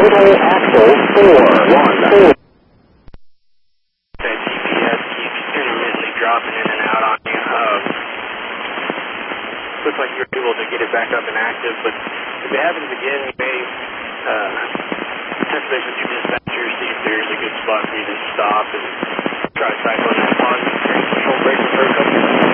Total axle 4. That GPS keeps intermittently dropping in and out on you. Looks like you're able to get it back up and active, but if it happens again, you may touch base with your dispatcher, see if there's a good spot for you to stop and try to cycle in that pause. Control brake for a couple